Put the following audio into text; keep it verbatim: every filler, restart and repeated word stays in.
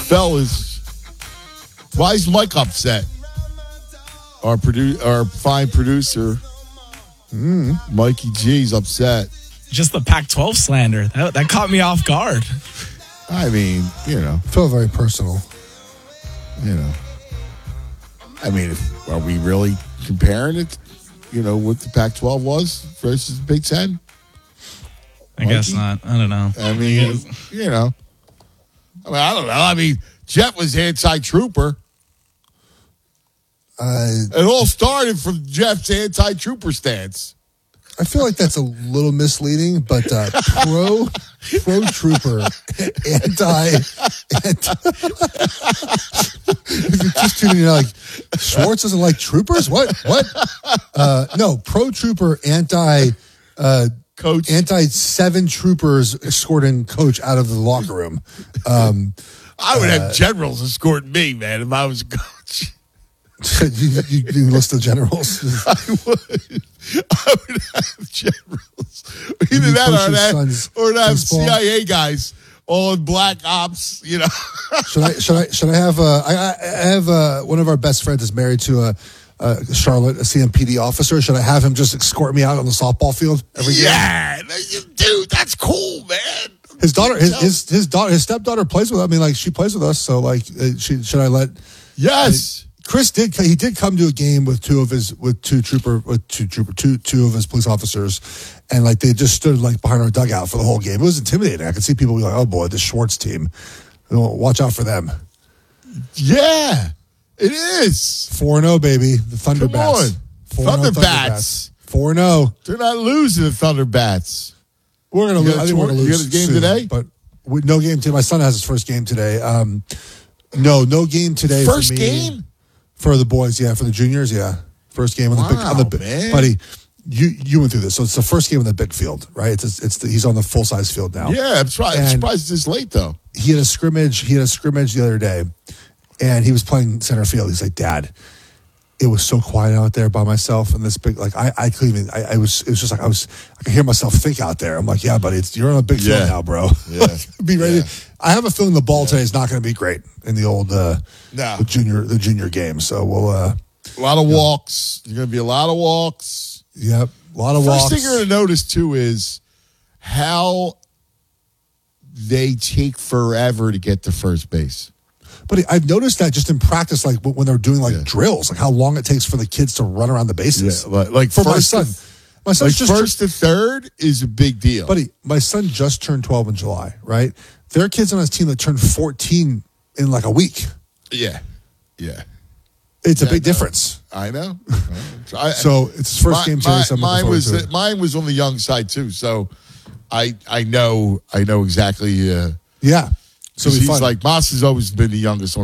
Fellas, why is Mike upset? Our produ- our fine producer, mm, Mikey G's upset. Just the Pac twelve slander. That, that caught me off guard. I mean, you know. I feel very personal. You know. I mean, if, are we really comparing it, you know, what the Pac twelve was versus the Big Ten? I Mikey? guess not. I don't know. I mean, I you know. I mean, I don't know. I mean, Jet was anti-trooper. Uh, it all started from Jeff's anti-trooper stance. I feel like that's a little misleading, but uh, pro pro trooper, anti, anti just tuning in, like Schwartz doesn't like troopers. What? What? Uh, no, pro trooper, anti uh, coach, anti seven troopers escorting coach out of the locker room. Um, I would uh, have generals escorting me, man, if I was a coach. you, you, you list the generals. I would. I would have generals. Either that or that, or to have C I A guys all in black ops. You know. should I? Should I? Should I have? Uh, I, I have uh, one of our best friends is married to a, a Charlotte, a C M P D officer. Should I have him just escort me out on the softball field every year? Yeah, dude, that's cool, man. His daughter, his his, his daughter, his stepdaughter plays with. I mean, like she plays with us. So, like, uh, she, should I let? Yes. Uh, Chris did. He did come to a game with two of his, with two trooper, with two trooper, two two of his police officers, and like they just stood like behind our dugout for the whole game. It was intimidating. I could see people be like, "Oh boy, the Schwartz team, watch out for them." Yeah, it is four and zero, baby. The Thunderbats, Thunderbats, four and zero. They're not losing the Thunderbats. We're gonna lose. I think we're gonna lose. You got a game soon, today, but we, no game today. My son has his first game today. Um, no, no game today. First for me. game. For the boys, yeah. For the juniors, yeah. First game on the wow, big, on the man. buddy. You you went through this, so it's the first game on the big field, right? It's it's the, he's on the full size field now. Yeah, I'm surprised. I'm surprised it's this late though. He had a scrimmage. He had a scrimmage the other day, and he was playing center field. He's like, "Dad, it was so quiet out there by myself in this big. Like I I couldn't even. I, I was. It was just like I was. I could hear myself think out there. I'm like, yeah, buddy, it's you're on a big field yeah. now, bro. Yeah. Be ready. Yeah. I have a feeling the ball yeah. today is not going to be great in the old uh, no. the junior the junior game. So we'll. Uh, A lot of walks. There's going to be a lot of walks. Yep, a lot of First walks. First thing you're going to notice, too, is how they take forever to get to first base. But I've noticed that just in practice, like when they're doing like yeah. drills, like how long it takes for the kids to run around the bases. Yeah, like, like for my son. To, my son like just first to third is a big deal. Buddy, my son just turned twelve in July, right? There are kids on his team that turned fourteen in like a week. Yeah, yeah. It's yeah, a big no. difference. I know. so, I, so it's his first my, game today. My, so mine was to mine was on the young side too. So I I know I know exactly. Uh, yeah. So he's fun. like Moss has always been the youngest on